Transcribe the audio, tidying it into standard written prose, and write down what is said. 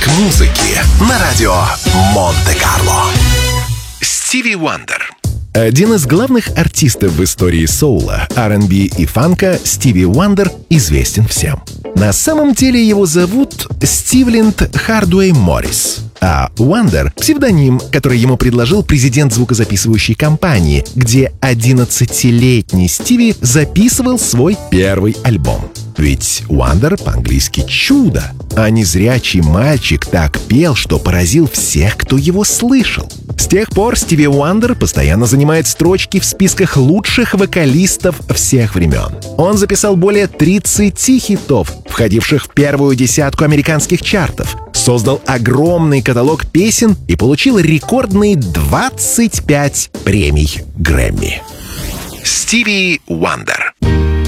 музыки на радио Монте-Карло. Стиви Уандер. Один из главных артистов в истории соула, R&B и фанка, Стиви Уандер, известен всем. На самом деле его зовут Стивленд Хардуэй Моррис, а Уандер — псевдоним, который ему предложил президент звукозаписывающей компании, где 11-летний Стиви записывал свой первый альбом. Ведь Уандер по-английски «чудо», а незрячий мальчик так пел, что поразил всех, кто его слышал. С тех пор Стиви Уандер постоянно занимает строчки в списках лучших вокалистов всех времен. Он записал более 30 хитов, входивших в первую десятку американских чартов, создал огромный каталог песен и получил рекордные 25 премий Грэмми. Стиви Уандер.